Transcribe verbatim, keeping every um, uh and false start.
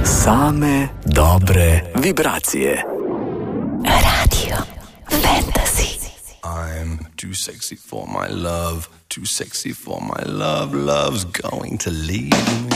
Same dobre vibracije. Radio Fantasy. I'm too sexy for my love, too sexy for my love, love's going to leave me.